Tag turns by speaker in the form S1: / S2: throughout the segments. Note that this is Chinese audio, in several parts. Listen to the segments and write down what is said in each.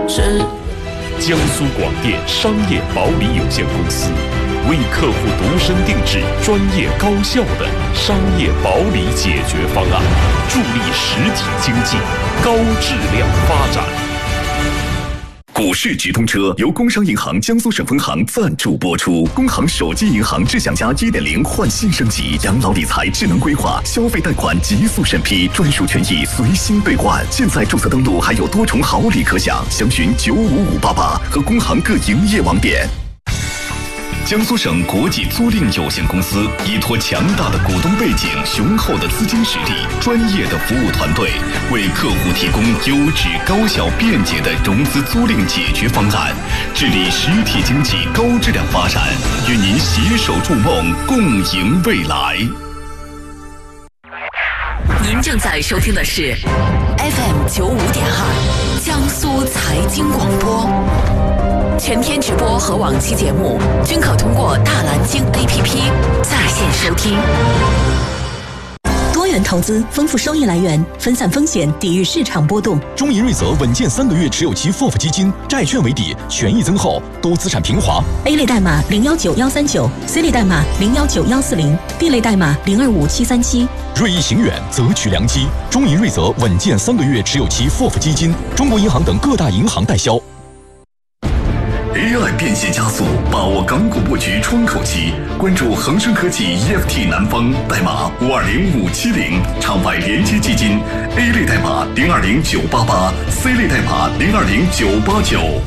S1: 江苏广电商业保理有限公司为客户度身定制、专业高效的商业保理解决方案，助力实体经济高质量发展。
S2: 股市直通车由工商银行江苏省分行赞助播出。工行手机银行智享家 1.0 换新升级，养老理财智能规划，消费贷款极速审批，专属权益随心兑换。现在注册登录还有多重好礼可享，详询95588和工行各营业网点。江苏省国际租赁有限公司依托强大的股东背景、雄厚的资金实力、专业的服务团队，为客户提供优质、高效、便捷的融资租赁解决方案，致力实体经济高质量发展，与您携手筑梦，共赢未来。
S3: 您正在收听的是 FM95.2 江苏财经广播。全天直播和往期节目均可通过大蓝鲸 APP 在线收听。
S4: 多元投资，丰富收益来源，分散风险，抵御市场波动。
S5: 中银瑞泽稳健3个月持有期 FOF 基金，债券为底，权益增厚，多资产平滑。
S4: A 类代码019139， C 类代码019140， B 类代码025737。
S5: 锐意行远，择取良机。中银瑞泽稳健3个月持有期 FOF 基金，中国银行等各大银行代销。
S2: AI 变现加速，把握港股布局窗口期。关注恒生科技 EFT 南方，代码520570，场外连接基金 A 类代码020988， C 类代码020989。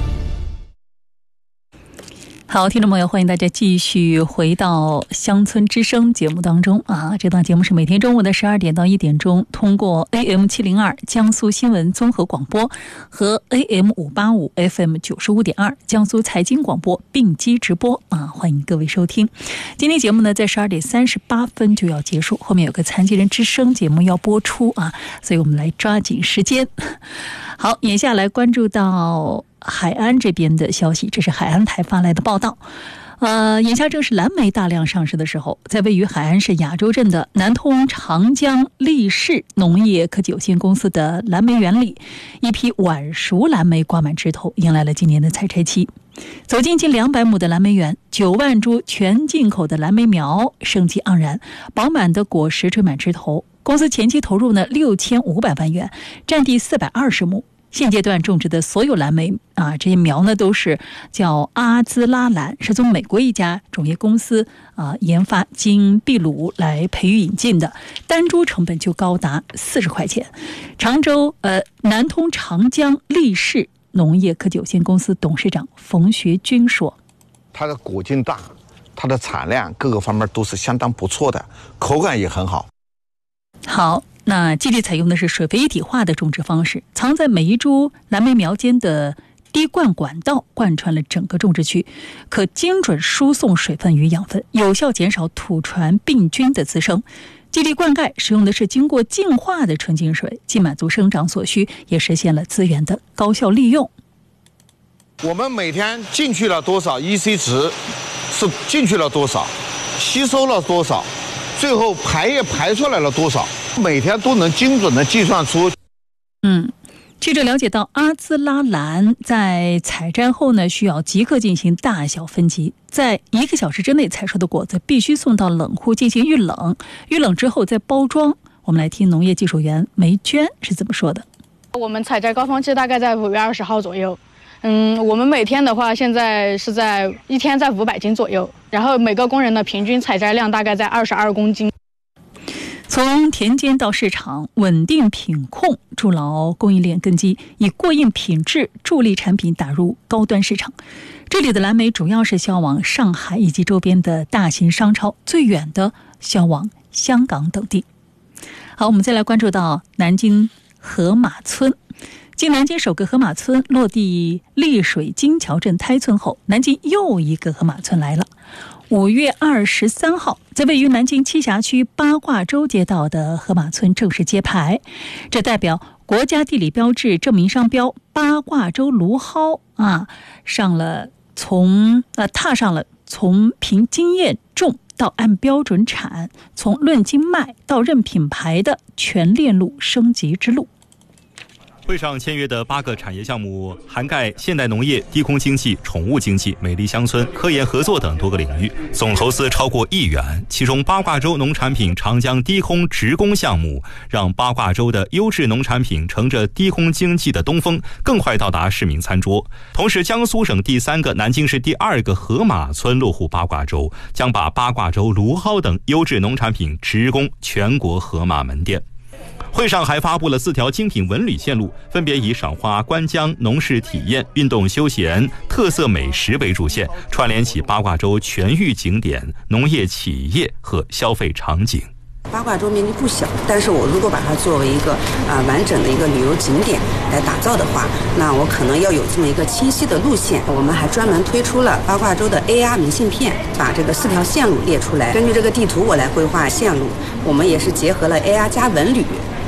S6: 好，听众朋友，欢迎大家继续回到乡村之声节目当中啊！这档节目是每天中午的12点到1点钟，通过 AM702 江苏新闻综合广播和 AM585 FM95.2 江苏财经广播并机直播啊！欢迎各位收听。今天节目呢，在12点38分就要结束，后面有个残疾人之声节目要播出啊，所以我们来抓紧时间。好，眼下来关注到海安这边的消息，这是海安台发来的报道。眼下正是蓝莓大量上市的时候，在位于海安市亚洲镇的南通长江力士农业科技有限公司的蓝莓园里，一批晚熟蓝莓挂满枝头，迎来了今年的采摘期。走进近200亩的蓝莓园，9万株全进口的蓝莓苗生机盎然，饱满的果实垂满枝头。公司前期投入呢6500万元，占地420亩。现阶段种植的所有蓝莓啊，这些苗呢都是叫阿兹拉蓝，是从美国一家种业公司研发经秘鲁来培育引进的，单株成本就高达40块钱。南通长江力士农业科技有限公司董事长冯学军说：“
S7: 它的果径大，它的产量各个方面都是相当不错的，口感也很好。”
S6: 好。那基地采用的是水肥一体化的种植方式，藏在每一株蓝莓苗间的滴灌管道贯穿了整个种植区，可精准输送水分与养分，有效减少土传病菌的滋生。基地灌溉使用的是经过净化的纯净水，既满足生长所需，也实现了资源的高效利用。
S7: 我们每天进去了多少 EC 值，是进去了多少，吸收了多少，最后排液排出来了多少，每天都能精准的计算出。
S6: 记者了解到，阿兹拉蓝在采摘后呢，需要即刻进行大小分级，在1个小时之内采收的果子必须送到冷库进行预冷，预冷之后再包装。我们来听农业技术员梅娟是怎么说的。
S8: 我们采摘高峰期大概在5月20号左右。我们每天的话，现在是在一天在500斤左右，然后每个工人的平均采摘量大概在22公斤。
S6: 从田间到市场，稳定品控，筑牢供应链根基，以过硬品质助力产品打入高端市场。这里的蓝莓主要是销往上海以及周边的大型商超，最远的销往香港等地。好，我们再来关注到南京河马村。继南京首个河马村落地丽水金桥镇胎村后，南京又一个河马村来了。5月23号，在位于南京栖霞区八卦洲街道的河马村正式揭牌，这代表国家地理标志证明商标八卦洲芦蒿踏上了从凭经验种到按标准产，从论斤卖到认品牌的全链路升级之路。
S9: 会上签约的8个产业项目涵盖现代农业、低空经济、宠物经济、美丽乡村、科研合作等多个领域，总投资超过1亿元。其中八卦洲农产品长江低空直攻项目，让八卦洲的优质农产品乘着低空经济的东风，更快到达市民餐桌。同时，江苏省第3个、南京市第2个河马村落户八卦洲，将把八卦洲芦蒿等优质农产品直攻全国河马门店。会上还发布了4条精品文旅线路，分别以赏花、观江、农事体验、运动休闲、特色美食为主线，串联起八卦洲全域景点、农业企业和消费场景。
S10: 八卦洲面积不小，但是我如果把它作为一个完整的一个旅游景点来打造的话，那我可能要有这么一个清晰的路线。我们还专门推出了八卦洲的 AR 明信片，把这个4条线路列出来，根据这个地图我来规划线路。我们也是结合了 AR 加文旅，